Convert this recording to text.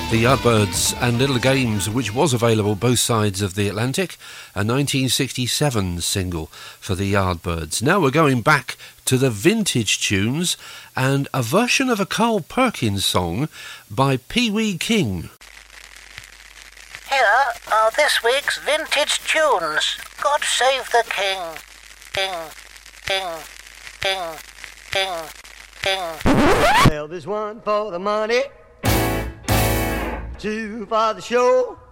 The Yardbirds and Little Games, which was available both sides of the Atlantic, a 1967 single for the Yardbirds. Now we're going back to the vintage tunes and a version of a Carl Perkins song by Pee Wee King. Here are this week's vintage tunes. God save the King. King, King, King, King, King. Well, there's one for the money, two for the show,